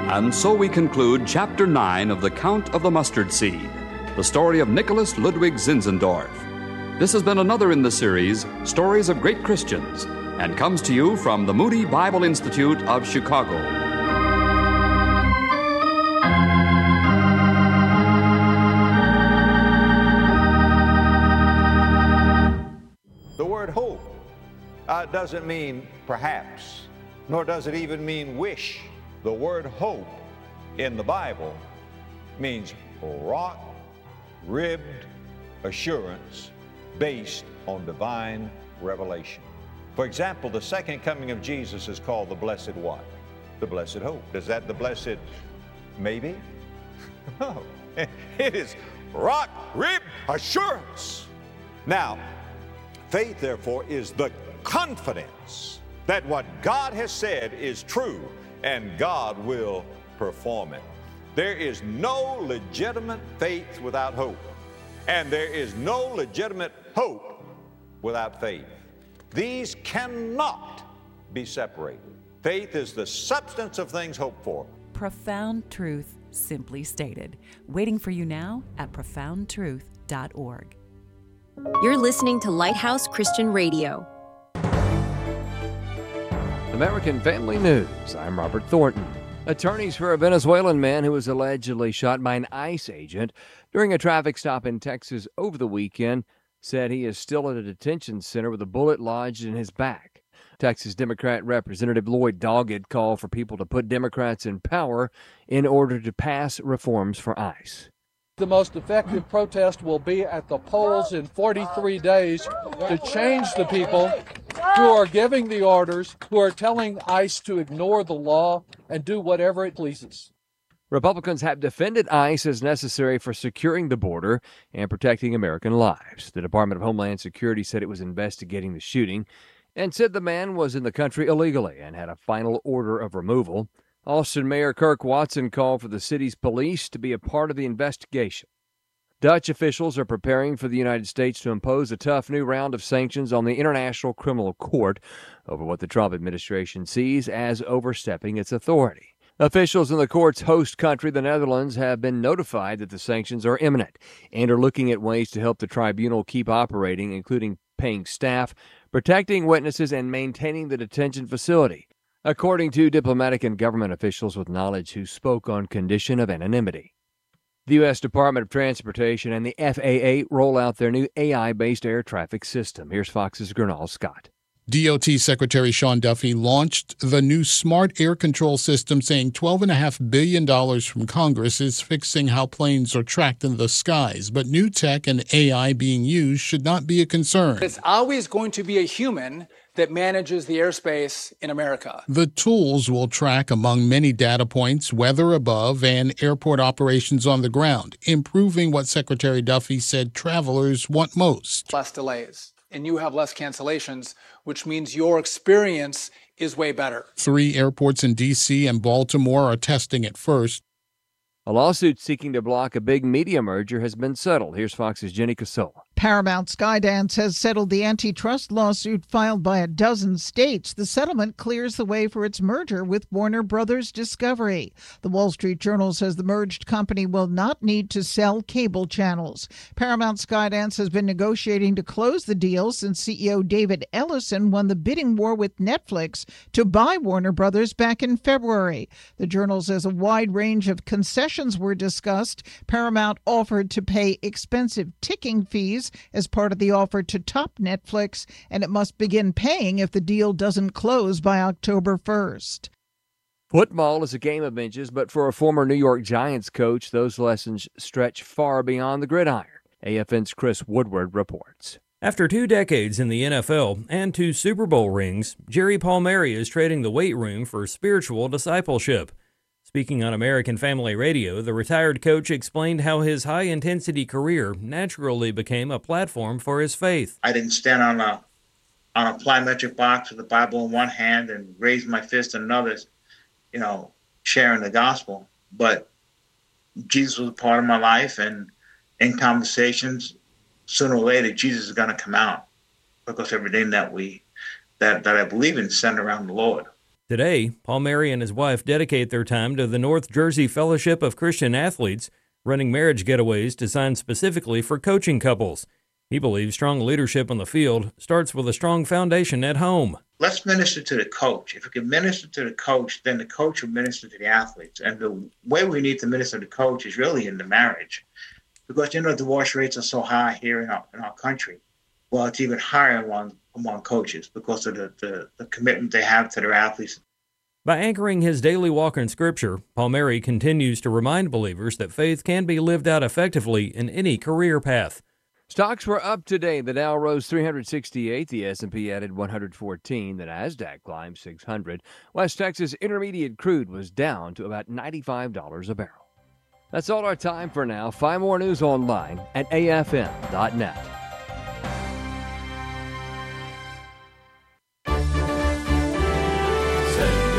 And so we conclude Chapter 9 of The Count of the Mustard Seed, the story of Nicholas Ludwig Zinzendorf. This has been another in the series, Stories of Great Christians, and comes to you from the Moody Bible Institute of Chicago. The word hope doesn't mean perhaps, nor does it even mean wish. The word hope in the Bible means rock-ribbed assurance based on divine revelation. For example, the second coming of Jesus is called the blessed what? The blessed hope. Is that the blessed maybe? No, it is rock-ribbed assurance. Now, faith, therefore, is the confidence that what God has said is true and God will perform it. There is no legitimate faith without hope, and there is no legitimate hope without faith. These cannot be separated. Faith is the substance of things hoped for. Profound truth, simply stated. Waiting for you now at profoundtruth.org. You're listening to Lighthouse Christian Radio. American Family News. I'm Robert Thornton. Attorneys for a Venezuelan man who was allegedly shot by an ICE agent during a traffic stop in Texas over the weekend said he is still at a detention center with a bullet lodged in his back. Texas Democrat Representative Lloyd Doggett called for people to put Democrats in power in order to pass reforms for ICE. The most effective protest will be at the polls in 43 days to change the people who are giving the orders, who are telling ICE to ignore the law and do whatever it pleases. Republicans have defended ICE as necessary for securing the border and protecting American lives. The Department of Homeland Security said it was investigating the shooting and said the man was in the country illegally and had a final order of removal. Austin Mayor Kirk Watson called for the city's police to be a part of the investigation. Dutch officials are preparing for the United States to impose a tough new round of sanctions on the International Criminal Court over what the Trump administration sees as overstepping its authority. Officials in the court's host country, the Netherlands, have been notified that the sanctions are imminent and are looking at ways to help the tribunal keep operating, including paying staff, protecting witnesses, and maintaining the detention facility, according to diplomatic and government officials with knowledge who spoke on condition of anonymity. The U.S. Department of Transportation and the FAA roll out their new AI-based air traffic system. Here's Fox's Gernal Scott. DOT Secretary Sean Duffy launched the new smart air control system, saying $12.5 billion from Congress is fixing how planes are tracked in the skies. But new tech and AI being used should not be a concern. It's always going to be a human that manages the airspace in America. The tools will track, among many data points, weather above and airport operations on the ground, improving what Secretary Duffy said travelers want most. Less delays, and you have less cancellations, which means your experience is way better. 3 airports in D.C. and Baltimore are testing it first. A lawsuit seeking to block a big media merger has been settled. Here's Fox's Jenny Casola. Paramount Skydance has settled the antitrust lawsuit filed by a dozen states. The settlement clears the way for its merger with Warner Brothers Discovery. The Wall Street Journal says the merged company will not need to sell cable channels. Paramount Skydance has been negotiating to close the deal since CEO David Ellison won the bidding war with Netflix to buy Warner Brothers back in February. The Journal says a wide range of concessions were discussed. Paramount offered to pay expensive ticking fees as part of the offer to top Netflix, and it must begin paying if the deal doesn't close by October 1st. Football is a game of inches, but for a former New York Giants coach, those lessons stretch far beyond the gridiron. AFN's Chris Woodward reports. After 2 decades in the NFL and 2 Super Bowl rings, Jerry Palmieri is trading the weight room for spiritual discipleship. Speaking on American Family Radio, the retired coach explained how his high-intensity career naturally became a platform for his faith. I didn't stand on a plyometric box with the Bible in one hand and raise my fist in another, sharing the gospel. But Jesus was a part of my life, and in conversations, sooner or later, Jesus is going to come out, because everything that I believe in is centered around the Lord. Today, Palmieri and his wife dedicate their time to the North Jersey Fellowship of Christian Athletes, running marriage getaways designed specifically for coaching couples. He believes strong leadership on the field starts with a strong foundation at home. Let's minister to the coach. If we can minister to the coach, then the coach will minister to the athletes. And the way we need to minister to the coach is really in the marriage. Because, divorce rates are so high here in our country. Well, it's even higher among coaches because of the commitment they have to their athletes. By anchoring his daily walk in Scripture, Palmieri continues to remind believers that faith can be lived out effectively in any career path. Stocks were up today. The Dow rose 368, the S&P added 114, the Nasdaq climbed 600. West Texas Intermediate crude was down to about $95 a barrel. That's all our time for now. Find more news online at afm.net.